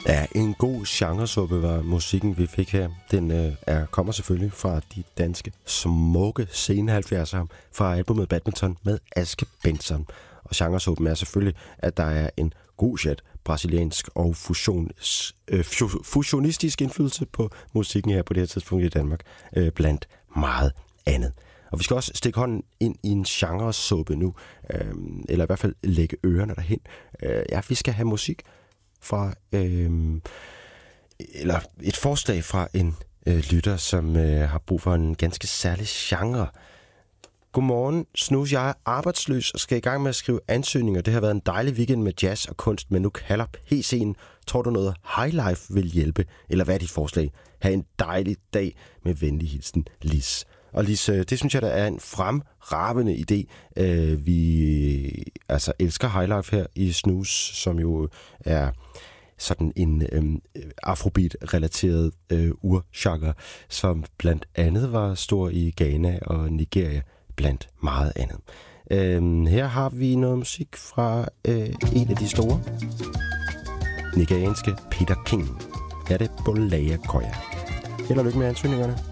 Ja, en god genresuppe var musikken, vi fik her. Den kommer selvfølgelig fra de danske smukke sene 70'ere fra albumet Badminton med Aske Benson. Og genresuppen er selvfølgelig, at der er en god chat brasiliansk og fusionistisk indflydelse på musikken her på det her tidspunkt i Danmark, blandt meget andet. Og vi skal også stikke hånden ind i en genresuppe nu, eller i hvert fald lægge ørerne derhen. Vi skal have musik fra, eller et forslag fra en lytter, som har brug for en ganske særlig genre. Godmorgen, Snus. Jeg er arbejdsløs og skal i gang med at skrive ansøgninger. Det har været en dejlig weekend med jazz og kunst, men nu kalder PC'en. Tror du noget highlife vil hjælpe? Eller hvad er dit forslag? Ha' en dejlig dag med venlig hilsen, Lis. Og Lis, det synes jeg, der er en fremragende idé. Vi elsker highlife her i Snus, som jo er sådan en afrobeat-relateret urgenre, som blandt andet var stor i Ghana og Nigeria, blandt meget andet. Her har vi noget musik fra en af de store nigerianske Peter King. Er det Bolaya Koya? Held og lykke med ansøgningerne.